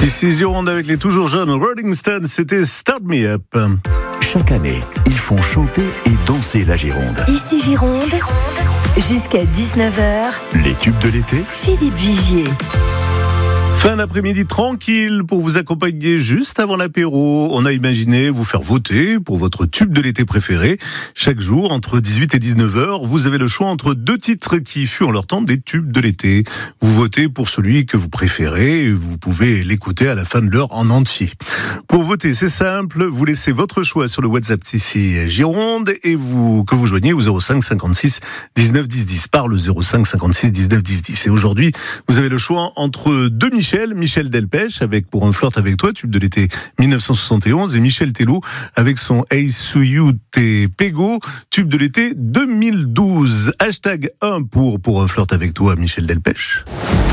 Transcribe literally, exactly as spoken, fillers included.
Ici Gironde avec les toujours jeunes Rolling Stones, c'était Start Me Up. Chaque année, ils font chanter et danser la Gironde. Ici Gironde, jusqu'à dix-neuf heures, Les tubes de l'été, Philippe Vigier. Fin d'après-midi tranquille pour vous accompagner juste avant l'apéro. On a imaginé vous faire voter pour votre tube de l'été préféré. Chaque jour, entre dix-huit et dix-neuf heures, vous avez le choix entre deux titres qui furent en leur temps des tubes de l'été. Vous votez pour celui que vous préférez et vous pouvez l'écouter à la fin de l'heure en entier. Pour voter, c'est simple, vous laissez votre choix sur le WhatsApp ici Gironde et vous que vous joignez au zéro cinq cinquante-six dix-neuf dix dix par le zéro cinq cinquante-six dix-neuf dix dix. Et aujourd'hui, vous avez le choix entre deux Michel. Michel, Michel Delpech avec Pour un flirt avec toi, tube de l'été dix-neuf cent soixante et onze, et Michel Tello avec son Hey Suyu Te Pego, tube de l'été deux mille douze. Hashtag un pour Pour un flirt avec toi, Michel Delpech.